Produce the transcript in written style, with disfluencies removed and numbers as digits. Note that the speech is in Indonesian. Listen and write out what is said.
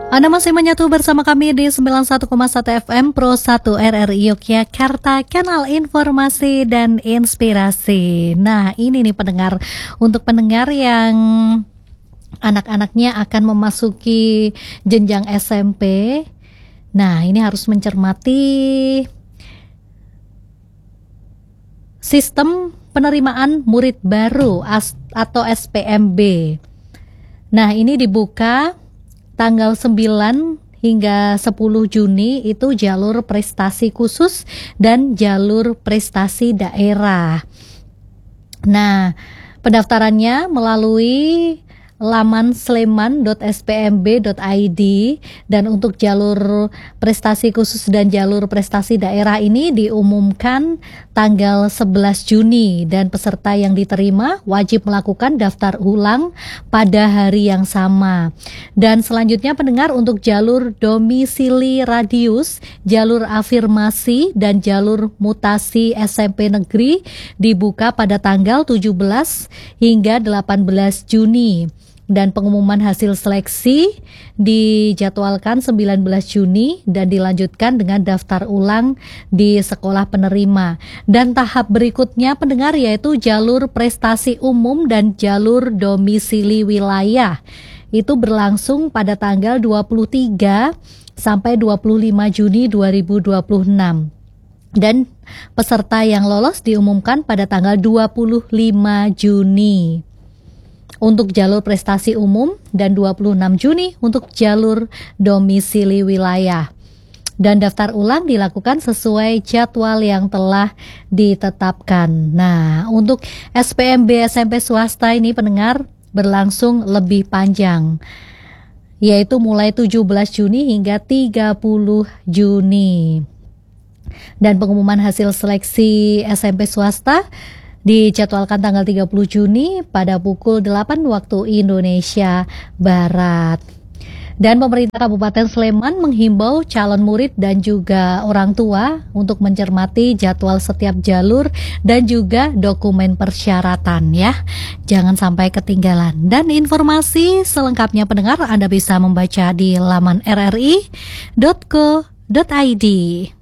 Anda masih menyatu bersama kami di 91,1 FM Pro 1 RRI Yogyakarta, kanal informasi dan inspirasi. Nah, ini nih pendengar, untuk pendengar yang anak-anaknya akan memasuki jenjang SMP. Nah, ini harus mencermati sistem penerimaan murid baru atau SPMB. Nah, ini dibuka tanggal 9 hingga 10 Juni itu jalur prestasi khusus dan jalur prestasi daerah. Nah, pendaftarannya melalui laman sleman.spmb.id, dan untuk jalur prestasi khusus dan jalur prestasi daerah ini diumumkan tanggal 11 Juni dan peserta yang diterima wajib melakukan daftar ulang pada hari yang sama. Dan selanjutnya pendengar, untuk jalur domisili radius, jalur afirmasi dan jalur mutasi SMP negeri dibuka pada tanggal 17 hingga 18 Juni. Dan pengumuman hasil seleksi dijadwalkan 19 Juni dan dilanjutkan dengan daftar ulang di sekolah penerima. Dan tahap berikutnya pendengar yaitu jalur prestasi umum dan jalur domisili wilayah. Itu berlangsung pada tanggal 23 sampai 25 Juni 2026. Dan peserta yang lolos diumumkan pada tanggal 25 Juni. Untuk jalur prestasi umum dan 26 Juni untuk jalur domisili wilayah. Dan daftar ulang dilakukan sesuai jadwal yang telah ditetapkan. Nah, untuk SPMB SMP swasta ini pendengar berlangsung lebih panjang, yaitu mulai 17 Juni hingga 30 Juni. Dan pengumuman hasil seleksi SMP swasta dijadwalkan tanggal 30 Juni pada pukul 8 waktu Indonesia Barat. Dan pemerintah Kabupaten Sleman menghimbau calon murid dan juga orang tua untuk mencermati jadwal setiap jalur dan juga dokumen persyaratan ya. Jangan sampai ketinggalan. Dan informasi selengkapnya pendengar Anda bisa membaca di laman rri.co.id.